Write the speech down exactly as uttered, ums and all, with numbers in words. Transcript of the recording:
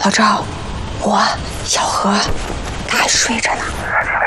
老赵，我小何，他还睡着呢。